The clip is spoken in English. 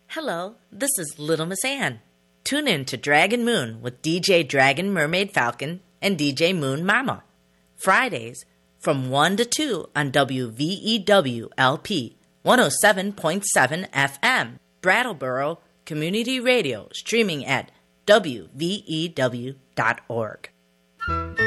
Hello, this is Little Miss Ann. Tune in to Dragon Moon with DJ Dragon Mermaid Falcon and DJ Moon Mama. Fridays from 1 to 2 on WVEW-LP 107.7 FM, Brattleboro Community Radio, streaming at WVEW.org.